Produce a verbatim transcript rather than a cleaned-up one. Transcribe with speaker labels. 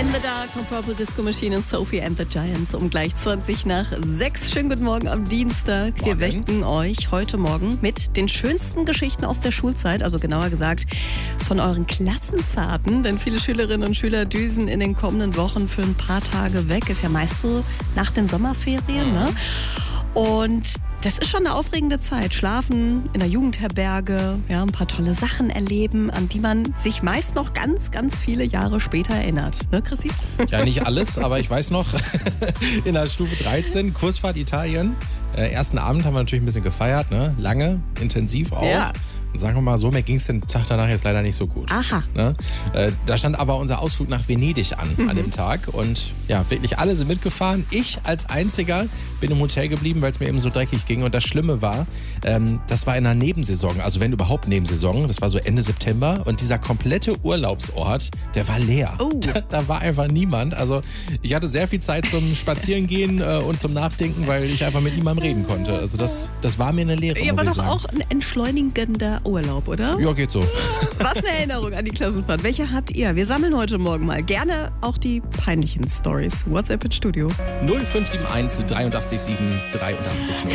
Speaker 1: In the Dark von Purple Disco Machine und Sophie and the Giants um gleich zwanzig nach sechs. Schönen guten Morgen am Dienstag. Wir
Speaker 2: Morgen.
Speaker 1: wecken euch heute Morgen mit den schönsten Geschichten aus der Schulzeit, also genauer gesagt von euren Klassenfahrten, denn viele Schülerinnen und Schüler düsen in den kommenden Wochen für ein paar Tage weg. Ist ja meist so nach den Sommerferien, ne? Und das ist schon eine aufregende Zeit. Schlafen in der Jugendherberge, ja, ein paar tolle Sachen erleben, an die man sich meist noch ganz, ganz viele Jahre später erinnert. Ne, Chrissy?
Speaker 2: Ja, nicht alles, aber ich weiß noch, in der Stufe dreizehn, Kursfahrt Italien. Äh, ersten Abend haben wir natürlich ein bisschen gefeiert, ne? Lange, intensiv auch.
Speaker 1: Ja.
Speaker 2: Und sagen wir mal so, mir ging es den Tag danach jetzt leider nicht so gut.
Speaker 1: Aha.
Speaker 2: Ne? Äh, da stand aber unser Ausflug nach Venedig an, mhm. an dem Tag. Und ja, wirklich alle sind mitgefahren. Ich als Einziger bin im Hotel geblieben, weil es mir eben so dreckig ging. Und das Schlimme war, ähm, das war in der Nebensaison, also wenn überhaupt Nebensaison, das war so Ende September. Und dieser komplette Urlaubsort, der war leer.
Speaker 1: Oh.
Speaker 2: Da, da war einfach niemand. Also ich hatte sehr viel Zeit zum Spazierengehen äh, und zum Nachdenken, weil ich einfach mit niemandem reden konnte. Also das, das war mir eine Lehre,
Speaker 1: Ja,
Speaker 2: muss
Speaker 1: war
Speaker 2: ich
Speaker 1: doch
Speaker 2: sagen.
Speaker 1: auch ein entschleunigender Urlaub, oder?
Speaker 2: Ja, geht so.
Speaker 1: Was eine Erinnerung an die Klassenfahrt. Welche habt ihr? Wir sammeln heute Morgen mal gerne auch die peinlichen Stories. WhatsApp ins Studio.
Speaker 2: null fünf sieben eins dreiundachtzig sieben dreiundachtzig null.